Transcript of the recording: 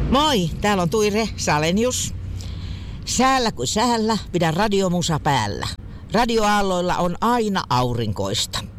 Moi, täällä on Tuire Salenius. Säällä kuin säällä, pidän radiomusa päällä. Radioaalloilla on aina aurinkoista.